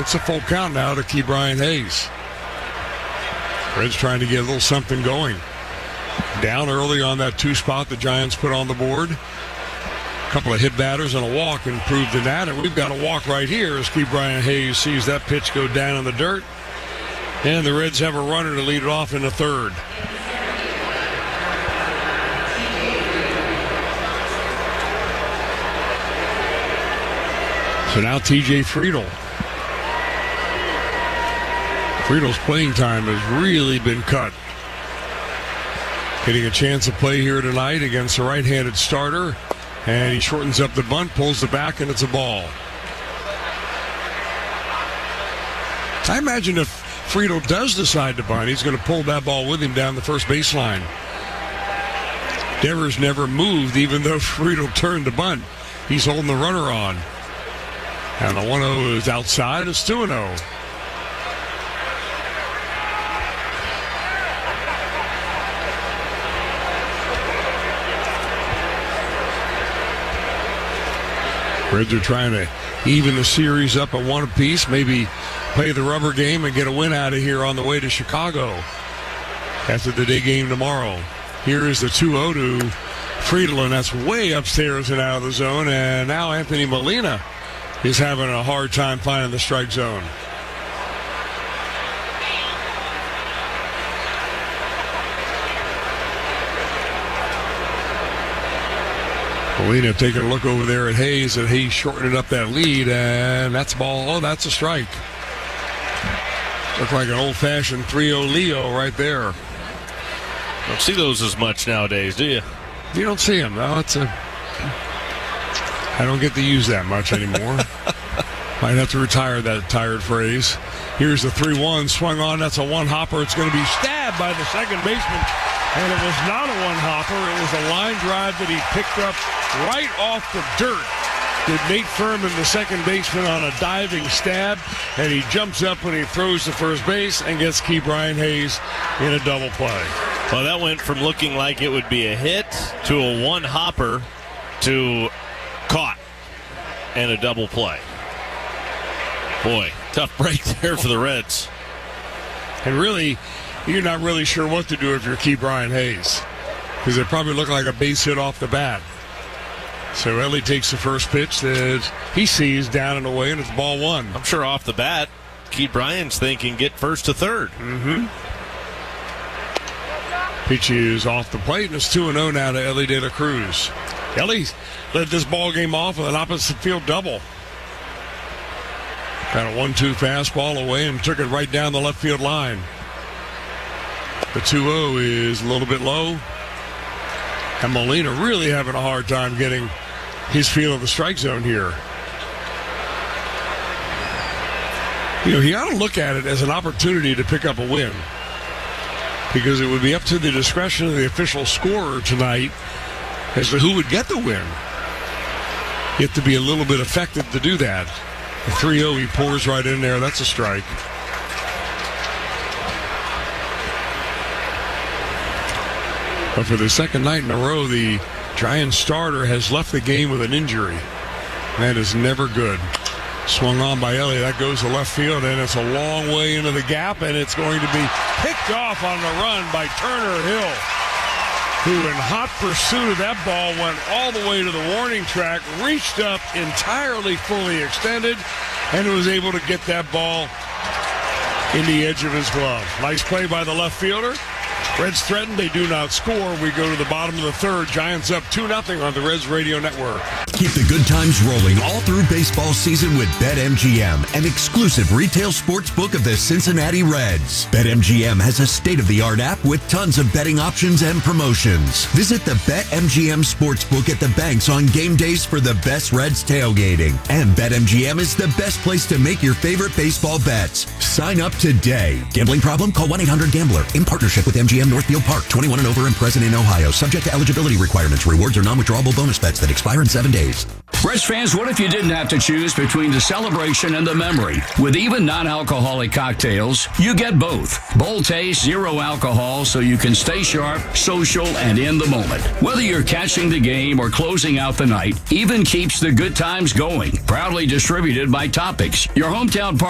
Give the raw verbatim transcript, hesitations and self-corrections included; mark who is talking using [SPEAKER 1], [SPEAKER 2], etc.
[SPEAKER 1] It's a full count now to keep Brian Hayes. Reds trying to get a little something going. Down early on that two spot the Giants put on the board. A couple of hit batters and a walk improved in that. And we've got a walk right here as Key Brian Hayes sees that pitch go down in the dirt. And the Reds have a runner to lead it off in the third. So now T J Friedl. Friedel's playing time has really been cut. Getting a chance to play here tonight against a right-handed starter. And he shortens up the bunt, pulls it back, and it's a ball. I imagine if Friedl does decide to bunt, he's going to pull that ball with him down the first baseline. Devers never moved, even though Friedl turned to bunt. He's holding the runner on. And the one oh is outside. It's two and oh. Reds are trying to even the series up at one apiece, maybe play the rubber game and get a win out of here on the way to Chicago after the day game tomorrow. Here is the two oh to Friedl, and that's way upstairs and out of the zone. And now Anthony Molina is having a hard time finding the strike zone. Molina taking a look over there at Hayes, and Hayes shortening up that lead, and that's ball. Oh, that's a strike. Looked like an old-fashioned three oh Leo right there.
[SPEAKER 2] Don't see those as much nowadays, do you?
[SPEAKER 1] You don't see them. No, it's a. I don't get to use that much anymore. Might have to retire that tired phrase. Here's the three one swung on. That's a one-hopper. It's going to be stabbed by the second baseman. And it was not a one-hopper. It was a line drive that he picked up right off the dirt. Did Nate Furman, the second baseman, on a diving stab. And he jumps up when he throws to first base and gets Key Brian Hayes in a double play.
[SPEAKER 2] Well, that went from looking like it would be a hit to a one-hopper to caught and a double play. Boy, tough break there for the Reds.
[SPEAKER 1] And really, you're not really sure what to do if you're Key Brian Hayes, because it probably looked like a base hit off the bat. So Ellie takes the first pitch that he sees down and away, and it's ball one.
[SPEAKER 2] I'm sure off the bat, Key Brian's thinking get first to third.
[SPEAKER 1] Mm-hmm. Pitch is off the plate, and it's two and oh now to Ellie De La Cruz. Ellie led this ball game off with an opposite field double. Got a one two fastball away and took it right down the left field line. The two oh is a little bit low. And Molina really having a hard time getting his feel of the strike zone here. You know, he ought to look at it as an opportunity to pick up a win, because it would be up to the discretion of the official scorer tonight as to who would get the win. You have to be a little bit effective to do that. The three oh, he pours right in there. That's a strike. But for the second night in a row, the Giants starter has left the game with an injury. That is never good. Swung on by Elliott. That goes to left field, and it's a long way into the gap, and it's going to be picked off on the run by Turner Hill, who in hot pursuit of that ball went all the way to the warning track, reached up entirely fully extended, and was able to get that ball in the edge of his glove. Nice play by the left fielder. Reds threatened, they do not score. We go to the bottom of the third. Giants up two nothing on the Reds Radio Network.
[SPEAKER 3] Keep the good times rolling all through baseball season with BetMGM, an exclusive retail sports book of the Cincinnati Reds. BetMGM has a state-of-the-art app with tons of betting options and promotions. Visit the BetMGM Sportsbook at the banks on game days for the best Reds tailgating. And BetMGM is the best place to make your favorite baseball bets. Sign up today. Gambling problem? Call one eight hundred gambler. In partnership with M G M Northfield Park. twenty-one and over and present in Ohio. Subject to eligibility requirements. Rewards are non-withdrawable bonus bets that expire in seven days.
[SPEAKER 4] Reds fans, what if you didn't have to choose between the celebration and the memory? With even non-alcoholic cocktails, you get both. Bold taste, zero alcohol, so you can stay sharp, social, and in the moment. Whether you're catching the game or closing out the night, Even keeps the good times going. Proudly distributed by Topics, your hometown partner.